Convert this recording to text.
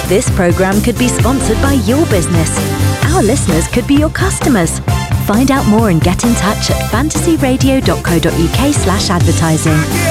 This programme could be sponsored by your business. Our listeners could be your customers. Find out more and get in touch at fantasyradio.co.uk/advertising.